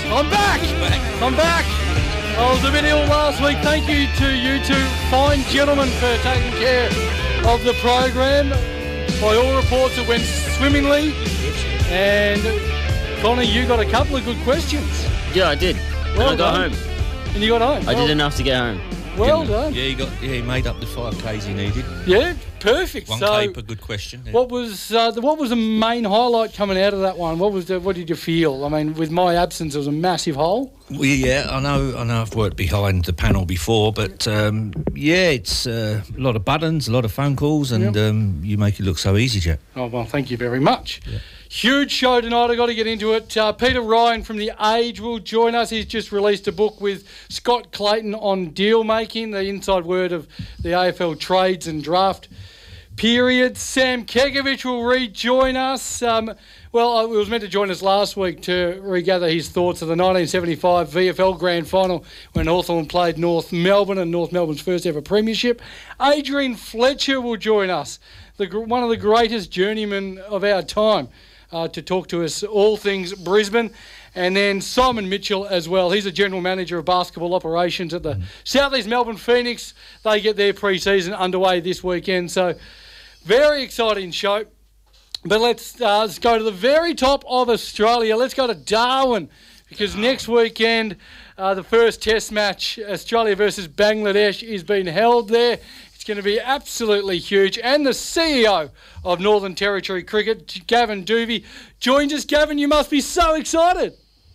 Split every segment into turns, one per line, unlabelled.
I'm back. I'm back. I was a bit ill last week. Thank you to you two fine gentlemen for taking care of the program. By all reports, it went swimmingly. And Connor, you got a couple of good questions.
Yeah, I did.
Well
I got
done.
home.
And you got home.
I did enough to get home.
Well done.
Yeah, he made up the 5Ks he needed.
Yeah, perfect.
One
so,
paper, good question. Yeah.
what was the main highlight coming out of that one? What did you feel? I mean, with my absence, it was a massive hole.
Well, yeah, I know. I've worked behind the panel before, but it's a lot of buttons, a lot of phone calls, and you make it look so easy, Jack.
Oh well, thank you very much.
Yeah.
Huge show tonight. I've got to get into it. Peter Ryan from The Age will join us. He's just released a book with Scott Clayton on deal making, the inside word of the AFL trades and draft period. Sam Kekovich will rejoin us. He was meant to join us last week to regather his thoughts of the 1975 VFL Grand Final when Hawthorn played North Melbourne and North Melbourne's first ever premiership. Adrian Fletcher will join us, one of the greatest journeymen of our time, to talk to us all things Brisbane. And then Simon Mitchell as well. He's a general manager of basketball operations at the South East Melbourne Phoenix. They get their pre-season underway this weekend. So very exciting show. But let's go to the very top of Australia. Let's go to Darwin, because next weekend the first test match, Australia versus Bangladesh, is being held there. It's going to be absolutely huge. And the CEO of Northern Territory Cricket, Gavin Doovey, joins us. Gavin, you must be so excited.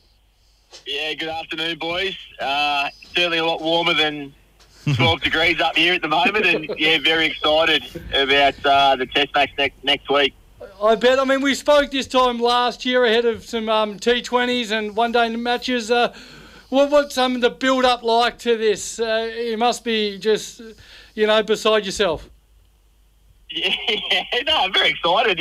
Yeah, good afternoon, boys. Certainly a lot warmer than 12 degrees up here at the moment, and yeah, very excited about the test match next week.
I bet. I mean, we spoke this time last year ahead of some T20s and one-day matches. What's some of the build-up like to this? You must be just, beside yourself.
Yeah, no, I'm very excited.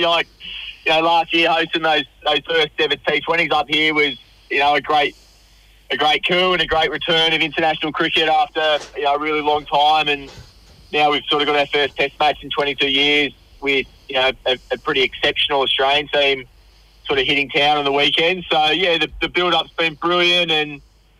Last year hosting those first ever T20s up here was, a great coup and a great return of international cricket after a really long time, and now we've sort of got our first test match in 22 years with a pretty exceptional Australian team sort of hitting town on the weekend. So yeah, the build-up's been brilliant, and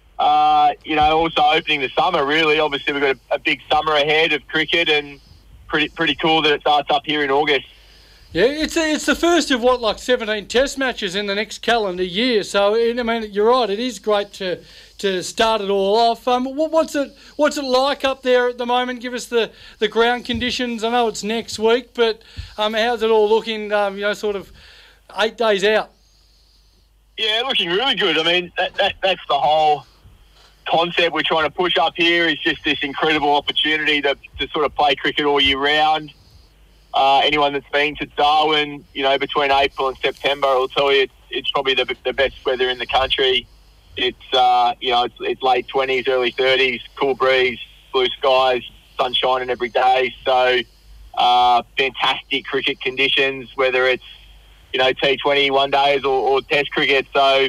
also opening the summer really. Obviously we've got a big summer ahead of cricket, and pretty cool that it starts up here in August.
Yeah, it's the first of 17 test matches in the next calendar year. So you're right. It is great to start it all off. What's it like up there at the moment? Give us the ground conditions. I know it's next week, but how's it all looking? Sort of 8 days out.
Yeah, looking really good. I mean, that's the whole concept we're trying to push up here, is just this incredible opportunity to sort of play cricket all year round. Anyone that's been to Darwin, between April and September, will tell you it's probably the best weather in the country. It's it's late 20s, early 30s, cool breeze, blue skies, sun shining every day. So fantastic cricket conditions, whether it's T20 one days or Test cricket. So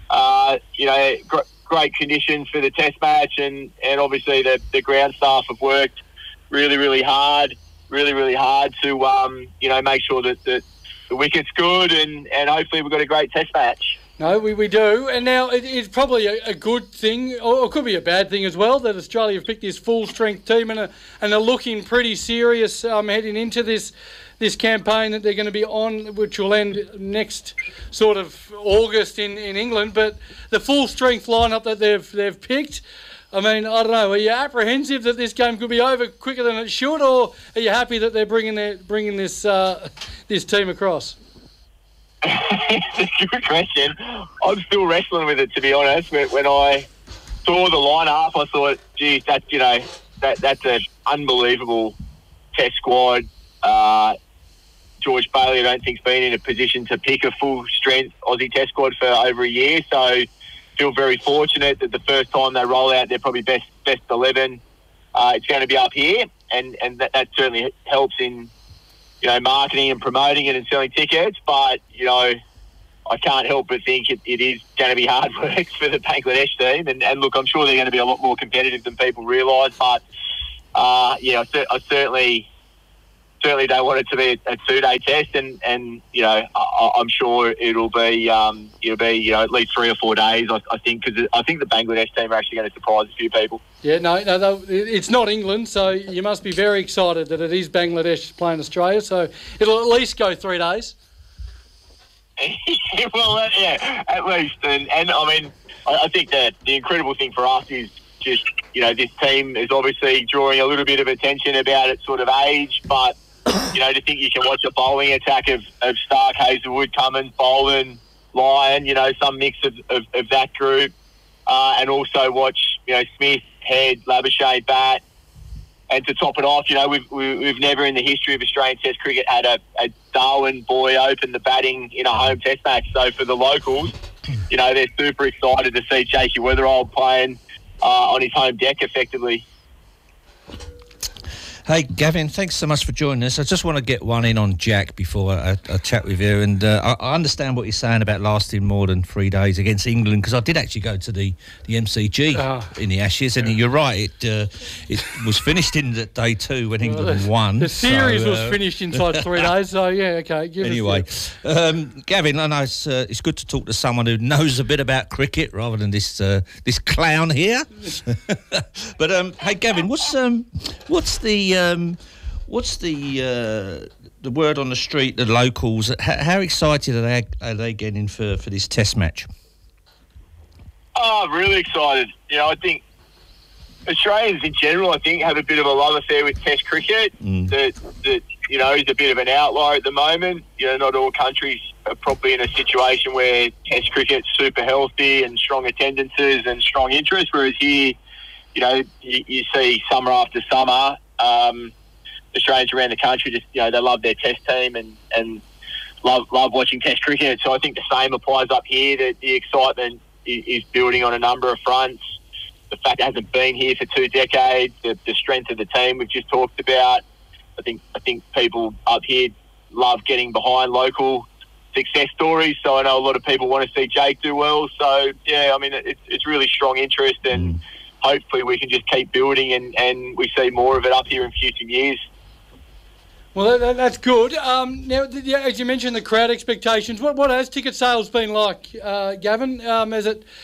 great conditions for the Test match, and obviously the ground staff have worked really, really hard. Really hard to make sure that the wicket's good, and hopefully we've got a great test match.
No, we do. And now it's probably a good thing, or it could be a bad thing as well, that Australia have picked this full-strength team and are looking pretty serious heading into this campaign that they're going to be on, which will end next sort of August in England. But the full-strength lineup that they've picked, I mean, I don't know. Are you apprehensive that this game could be over quicker than it should, or are you happy that they're bringing this team across?
It's a good question. I'm still wrestling with it, to be honest. When I saw the lineup, I thought, geez, that's an unbelievable test squad. George Bailey, I don't think, has been in a position to pick a full-strength Aussie test squad for over a year, so feel very fortunate that the first time they roll out their probably best 11, it's going to be up here, and that certainly helps in marketing and promoting it and selling tickets. But I can't help but think it is going to be hard work for the Bangladesh team, and look, I'm sure they're going to be a lot more competitive than people realise. But I certainly certainly don't want it to be a 2-day test, and you know, I'm sure it'll be you know, at least 3 or 4 days. I think, because I think the Bangladesh team are actually going to surprise a few people.
Yeah, no, it's not England, so you must be very excited that it is Bangladesh playing Australia. So it'll at least go 3 days.
Well, yeah, at least, and I mean, I think that the incredible thing for us is just, you know, this team is obviously drawing a little bit of attention about its sort of age, but, you know, to think you can watch a bowling attack of Stark, Hazelwood, Cummins, Boland, Lyon, you know, some mix of that group, and also watch, you know, Smith, Head, Labuschagne, bat. And to top it off, you know, we've never in the history of Australian Test cricket had a Darwin boy open the batting in a home Test match. So for the locals, you know, they're super excited to see Jakey Weatherald playing on his home deck effectively.
Hey, Gavin, thanks so much for joining us. I just want to get one in on Jack before I chat with you. And I understand what you're saying about lasting more than 3 days against England, because I did actually go to the MCG in the Ashes, and you're right, it was finished in day 2 when England won.
The series was finished inside 3 days, so yeah, okay.
Anyway, Gavin, I know it's good to talk to someone who knows a bit about cricket rather than this clown here. But hey, Gavin, what's the word on the street, the locals? How excited are they getting for this Test match?
Oh, really excited. You know, I think Australians in general, I think, have a bit of a love affair with Test cricket. That you know, is a bit of an outlier at the moment. You know, not all countries are probably in a situation where Test cricket's super healthy and strong attendances and strong interest, whereas here, you know, you see summer after summer, Australians around the country just, you know, they love their Test team and love watching Test cricket. So I think the same applies up here, that the excitement is building on a number of fronts. The fact it hasn't been here for 2 decades, the strength of the team we've just talked about. I think people up here love getting behind local success stories. So I know a lot of people want to see Jake do well. So yeah, I mean, it's really strong interest, and hopefully we can just keep building and we see more of it up here in future years.
Well, that's good. Now, as you mentioned, the crowd expectations. What has ticket sales been like, Gavin? Has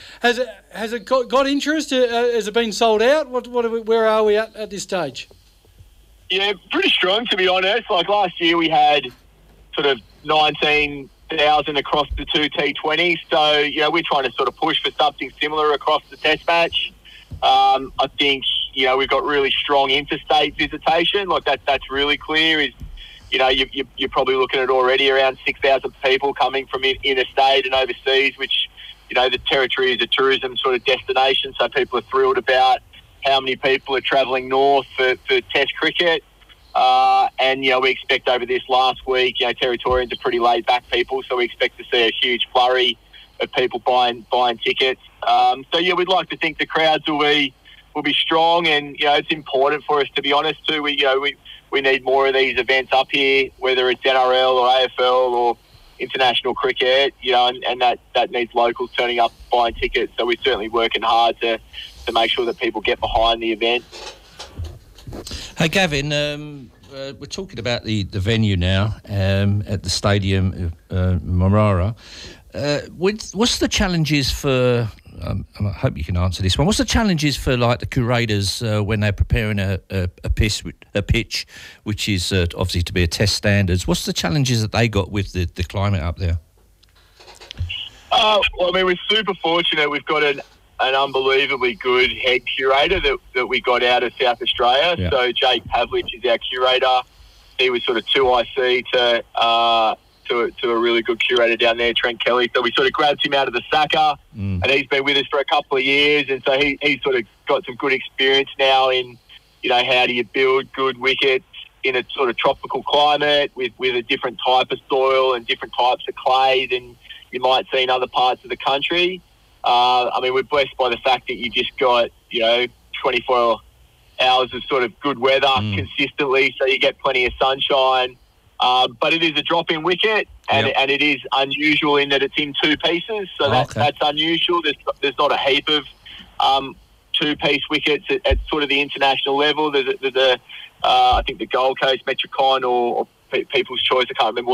it got interest? Has it been sold out? Where are we at this stage?
Yeah, pretty strong, to be honest. Like last year, we had sort of 19,000 across the 2 T20s. So, you know, we're trying to sort of push for something similar across the Test match. I think, you know, we've got really strong interstate visitation. Like that's really clear. Is, you know, you're probably looking at already around 6,000 people coming from interstate and overseas, which, you know, the territory is a tourism sort of destination. So people are thrilled about how many people are travelling north for Test cricket. And, you know, we expect over this last week, you know, Territorians are pretty laid back people, so we expect to see a huge flurry of people buying tickets. So yeah, we'd like to think the crowds will be strong, and you know, it's important for us, to be honest too. We need more of these events up here, whether it's NRL or AFL or international cricket, you know, and that needs locals turning up buying tickets. So we're certainly working hard to make sure that people get behind the event.
Hey Gavin, we're talking about the venue now at the stadium, Marara. What's the challenges for? I hope you can answer this one. What's the challenges for like the curators when they're preparing a pitch, which is obviously to be a Test standards? What's the challenges that they got with the climate up there?
Well, I mean, we're super fortunate. We've got an unbelievably good head curator that we got out of South Australia. Yeah. So Jake Pavlich is our curator. He was sort of 2IC to a really good curator down there, Trent Kelly. So we sort of grabbed him out of the Saka, and he's been with us for a couple of years, and so he's sort of got some good experience now in, you know, how do you build good wickets in a sort of tropical climate with a different type of soil and different types of clay than you might see in other parts of the country. I mean, we're blessed by the fact that you just got, you know, 24 hours of sort of good weather consistently, so you get plenty of sunshine. But it is a drop-in wicket, and it is unusual in that it's in 2 pieces, so that's unusual. There's not a heap of two-piece wickets at sort of the international level. There's I think the Gold Coast, Metricon or People's Choice, I can't remember